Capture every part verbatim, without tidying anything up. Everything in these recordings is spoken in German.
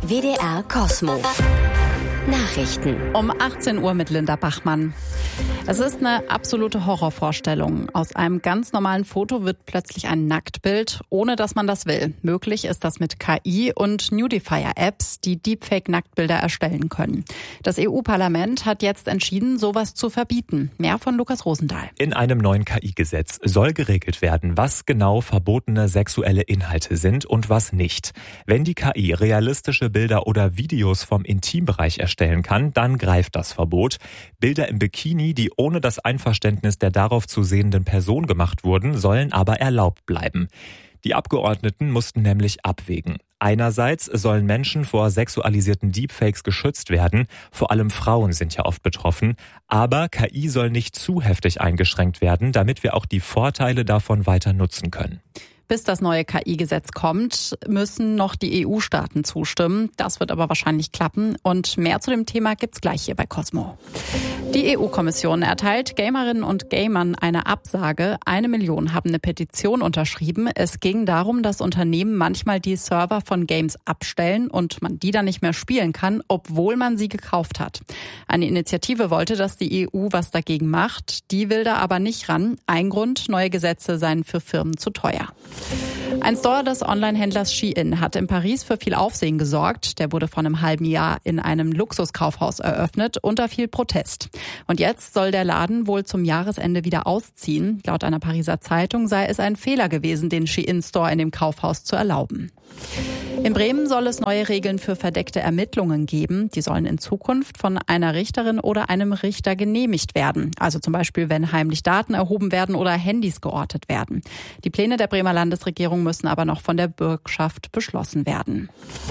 W D R Kosmo. Nachrichten. Um achtzehn Uhr mit Linda Bachmann. Es ist eine absolute Horrorvorstellung. Aus einem ganz normalen Foto wird plötzlich ein Nacktbild, ohne dass man das will. Möglich ist das mit K I und Nudifier-Apps, die Deepfake-Nacktbilder erstellen können. Das E U-Parlament hat jetzt entschieden, sowas zu verbieten. Mehr von Lukas Rosendahl. In einem neuen K I-Gesetz soll geregelt werden, was genau verbotene sexuelle Inhalte sind und was nicht. Wenn die K I realistische Bilder oder Videos vom Intimbereich erstellen kann, dann greift das Verbot. Bilder im Bikini, die ohne das Einverständnis der darauf zu sehenden Person gemacht wurden, sollen aber erlaubt bleiben. Die Abgeordneten mussten nämlich abwägen. Einerseits sollen Menschen vor sexualisierten Deepfakes geschützt werden, vor allem Frauen sind ja oft betroffen, aber K I soll nicht zu heftig eingeschränkt werden, damit wir auch die Vorteile davon weiter nutzen können. Bis das neue K I-Gesetz kommt, müssen noch die E U-Staaten zustimmen. Das wird aber wahrscheinlich klappen. Und mehr zu dem Thema gibt's gleich hier bei Kosmo. Die E U-Kommission erteilt Gamerinnen und Gamern eine Absage. Eine Million haben eine Petition unterschrieben. Es ging darum, dass Unternehmen manchmal die Server von Games abstellen und man die dann nicht mehr spielen kann, obwohl man sie gekauft hat. Eine Initiative wollte, dass die E U was dagegen macht. Die will da aber nicht ran. Ein Grund, neue Gesetze seien für Firmen zu teuer. Ein Store des Online-Händlers Shein hat in Paris für viel Aufsehen gesorgt. Der wurde vor einem halben Jahr in einem Luxuskaufhaus eröffnet unter viel Protest. Und jetzt soll der Laden wohl zum Jahresende wieder ausziehen. Laut einer Pariser Zeitung sei es ein Fehler gewesen, den Shein-Store in dem Kaufhaus zu erlauben. In Bremen soll es neue Regeln für verdeckte Ermittlungen geben. Die sollen in Zukunft von einer Richterin oder einem Richter genehmigt werden. Also zum Beispiel, wenn heimlich Daten erhoben werden oder Handys geortet werden. Die Pläne der Bremer Landesregierung müssen aber noch von der Bürgschaft beschlossen werden.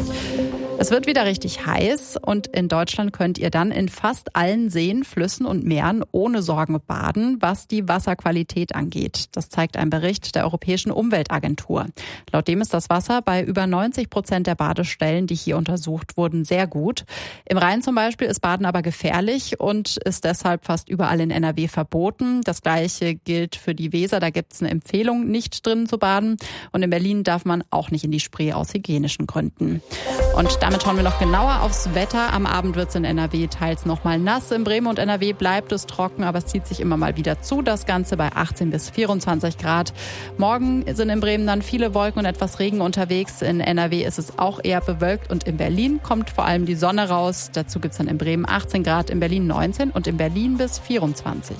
Es wird wieder richtig heiß und in Deutschland könnt ihr dann in fast allen Seen, Flüssen und Meeren ohne Sorgen baden, was die Wasserqualität angeht. Das zeigt ein Bericht der Europäischen Umweltagentur. Laut dem ist das Wasser bei über neunzig Prozent der Badestellen, die hier untersucht wurden, sehr gut. Im Rhein zum Beispiel ist Baden aber gefährlich und ist deshalb fast überall in N R W verboten. Das Gleiche gilt für die Weser, da gibt es eine Empfehlung, nicht drin zu baden. Und in Berlin darf man auch nicht in die Spree aus hygienischen Gründen. Und damit schauen wir noch genauer aufs Wetter. Am Abend wird es in N R W teils nochmal nass. In Bremen und N R W bleibt es trocken, aber es zieht sich immer mal wieder zu. Das Ganze bei achtzehn bis vierundzwanzig Grad. Morgen sind in Bremen dann viele Wolken und etwas Regen unterwegs. In N R W ist es auch eher bewölkt und in Berlin kommt vor allem die Sonne raus. Dazu gibt es dann in Bremen achtzehn Grad, in Berlin neunzehn und in Berlin bis vierundzwanzig.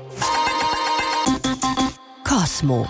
Kosmo.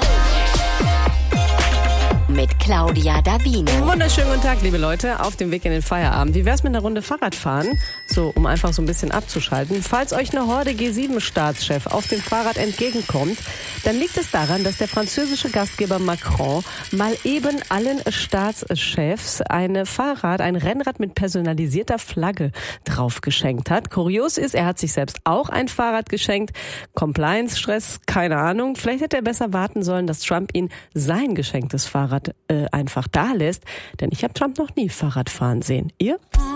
Mit Claudia Davino. Wunderschönen guten Tag, liebe Leute, auf dem Weg in den Feierabend. Wie wär's mit einer Runde Fahrradfahren? So, um einfach so ein bisschen abzuschalten. Falls euch eine Horde G sieben Staatschef auf dem Fahrrad entgegenkommt, dann liegt es daran, dass der französische Gastgeber Macron mal eben allen Staatschefs eine Fahrrad, ein Rennrad mit personalisierter Flagge drauf geschenkt hat. Kurios ist, er hat sich selbst auch ein Fahrrad geschenkt. Compliance-Stress, keine Ahnung. Vielleicht hätte er besser warten sollen, dass Trump ihn sein geschenktes Fahrrad äh, einfach da lässt. Denn ich habe Trump noch nie Fahrrad fahren sehen. Ihr?